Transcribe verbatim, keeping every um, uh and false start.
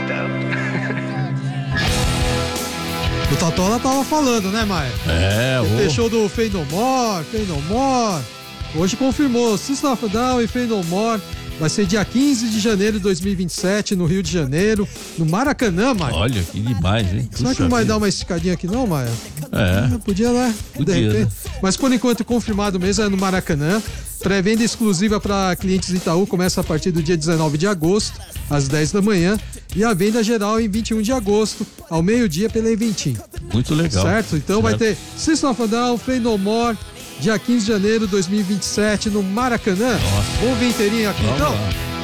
O Tatola tava falando, né, Maia? É, o... Fechou do Fade No More, Fade No More. Hoje confirmou, System of a Down e Fade No More. Vai ser dia quinze de janeiro de dois mil e vinte e sete, no Rio de Janeiro, no Maracanã, Maia. Olha, que demais, hein? Será que não vai dar uma esticadinha aqui não, Maia? É. Ah, podia, né? Podia, De repente. né? Mas por enquanto confirmado mesmo é no Maracanã. Pré-venda exclusiva para clientes Itaú começa a partir do dia dezenove de agosto, às dez da manhã. E a venda geral em vinte e um de agosto, ao meio-dia, pela Eventim. Muito legal. Certo? Então certo. vai ter System of a Down, Fade No More, dia quinze de janeiro de dois mil e vinte e sete, no Maracanã. Nossa. Vamos ver inteirinho aqui, Vamos então? lá.